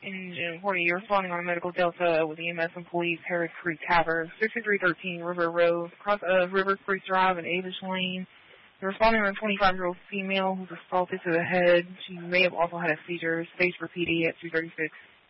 Engine 40, you're responding on a medical delta with EMS and police, Harris Creek Tavern, 6313 River Road, across River Creek Drive and Avish Lane. You're responding on a 25-year-old female who's assaulted to the head. She may have also had a seizure, stage for PD at 236.